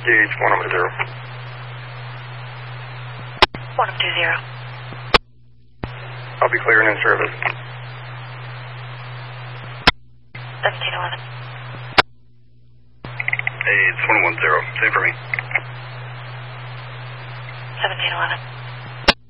Gauge 120. 120. I'll be clearing in service. 1711. Hey, it's 110. Same for me. 1711.